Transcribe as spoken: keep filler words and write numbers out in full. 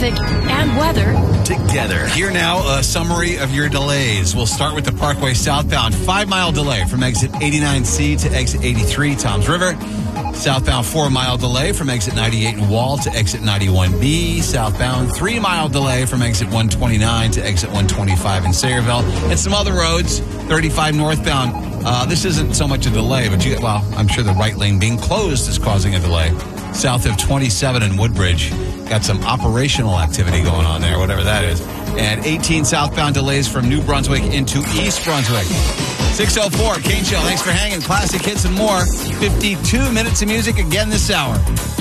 traffic and weather together. Here now, a summary of your delays. We'll start with the Parkway southbound. Five-mile delay from exit eighty-nine C to exit eighty-three, Toms River. Southbound four-mile delay from exit ninety-eight in Wall to exit ninety-one B. Southbound three-mile delay from exit one twenty-nine to exit one twenty-five in Sayreville. And some other roads, thirty-five northbound. Uh, this isn't so much a delay, but you, well, I'm sure the right lane being closed is causing a delay. South of twenty-seven in Woodbridge. Got some operational activity going on there, whatever that is. And eighteen southbound delays from New Brunswick into East Brunswick. six oh four, Kane Show. Thanks for hanging. Classic hits and more. fifty-two minutes of music again this hour.